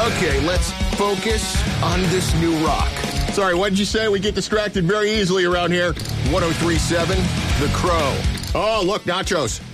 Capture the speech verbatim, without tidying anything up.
Okay, let's focus on this new rock. Sorry, what did you say? We get distracted very easily around here. one oh three point seven, The Crow. Oh, look, nachos.